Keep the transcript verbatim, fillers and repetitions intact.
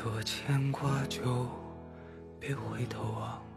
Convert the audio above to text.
若牵挂就别回头望。